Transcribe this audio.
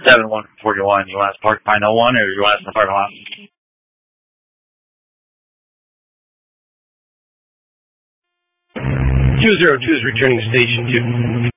7141. You want us to park Pine 01 or you want us in the parking lot? 202 is returning station 2.